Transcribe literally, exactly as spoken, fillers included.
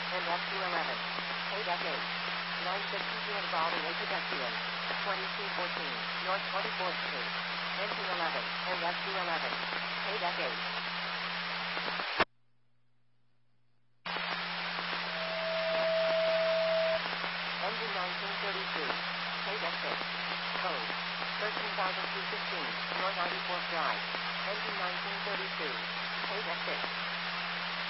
and F two eleven. eight F eight. nine fifty involving a pedestrian. twenty-two fourteen, North twenty-fourth Street. Engine eleven, and F two eleven. eight F eight. Engine nineteen thirty-three. eight F six. Code thirteen thousand two hundred fifteen, North ninety-fourth Drive. Engine nineteen thirty-two. eight F six.